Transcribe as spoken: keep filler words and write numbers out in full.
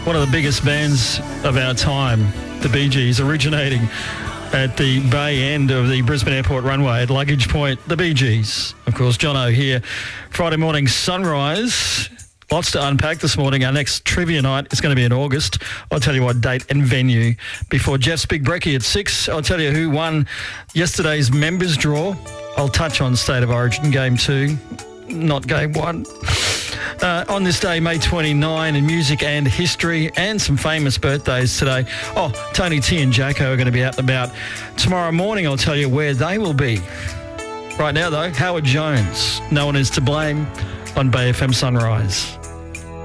one of the biggest bands of our time, the Bee Gees, originating at the bay end of the Brisbane Airport runway at Luggage Point, the Bee Gees. Of course, Jono here. Friday morning sunrise. Lots to unpack this morning. Our next trivia night is going to be in August. I'll tell you what date and venue. Before Jeff's Big Brekkie at six, I'll tell you who won yesterday's members draw. I'll touch on State of Origin Game two, not Game one. Uh, on this day, May twenty-ninth, in music and history, and some famous birthdays today. Oh, Tony T and Jacko are going to be out and about. Tomorrow morning, I'll tell you where they will be. Right now, though, Howard Jones, No One Is to Blame, on Bay F M Sunrise.